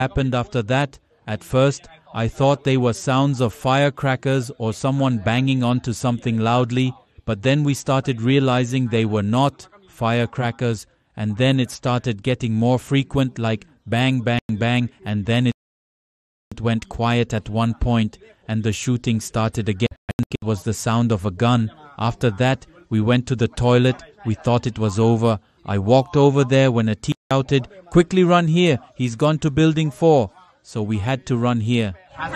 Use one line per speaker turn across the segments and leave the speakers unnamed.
happened after that, at first, I thought they were sounds of firecrackers or someone banging onto something loudly, but then we started realizing they were not firecrackers, and then it started getting more frequent, like bang, bang, bang, and then it went quiet at one point, and the shooting started again. It was the sound of a gun. After that, we went to the toilet. We thought it was over. I walked over there when a teacher shouted, "Quickly run here, he's gone to building 4. So we had to run here.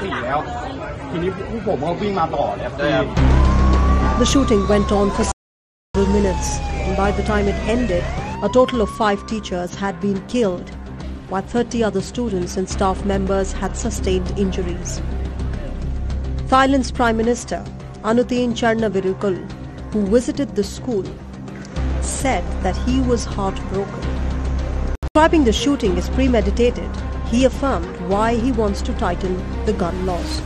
The shooting went on for several minutes, and by the time it ended, a total of 5 teachers had been killed, while 30 other students and staff members had sustained injuries. Thailand's Prime Minister, Anutin Charnvirakul, who visited the school, said that he was heartbroken. Describing the shooting as premeditated, he affirmed why he wants to tighten the gun laws.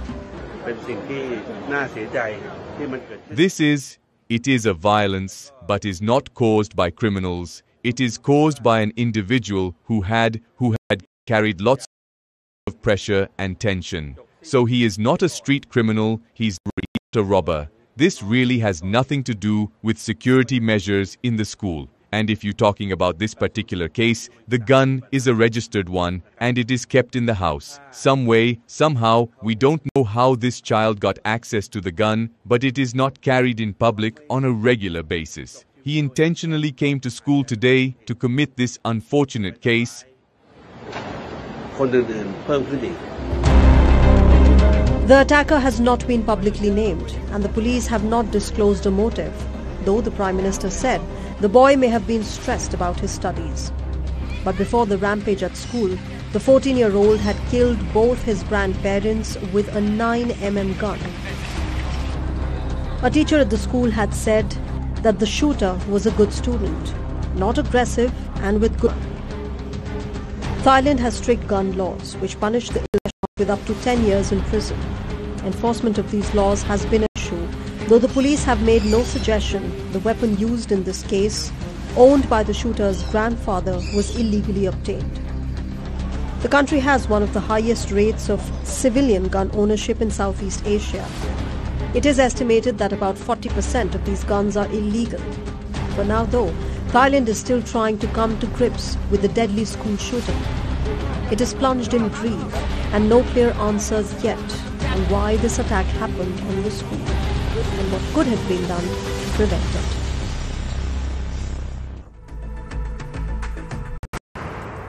It is a violence, but is not caused by criminals. It is caused by an individual who had carried lots of pressure and tension. So he is not a street criminal, he's a robber. This really has nothing to do with security measures in the school. And if you're talking about this particular case, the gun is a registered one and it is kept in the house. Some way, somehow, we don't know how this child got access to the gun, but it is not carried in public on a regular basis. He intentionally came to school today to commit this unfortunate case.
The attacker has not been publicly named, and the police have not disclosed a motive, though the Prime Minister said the boy may have been stressed about his studies. But before the rampage at school, the 14-year-old had killed both his grandparents with a 9mm gun. A teacher at the school had said that the shooter was a good student, not aggressive and with good. Thailand has strict gun laws which punish the with up to 10 years in prison. Enforcement of these laws has been an issue, though the police have made no suggestion the weapon used in this case, owned by the shooter's grandfather, was illegally obtained. The country has one of the highest rates of civilian gun ownership in Southeast Asia. It is estimated that about 40% of these guns are illegal. For now, though, Thailand is still trying to come to grips with the deadly school shooting. It is plunged in grief and no clear answers yet on why this attack happened on the school and what could have been done to prevent it.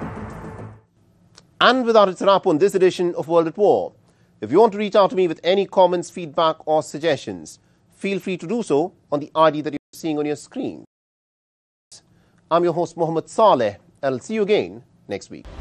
And with that, it's a wrap on this edition of World at War. If you want to reach out to me with any comments, feedback or suggestions, feel free to do so on the ID that you're seeing on your screen. I'm your host, Mohammed Saleh. I'll see you again next week.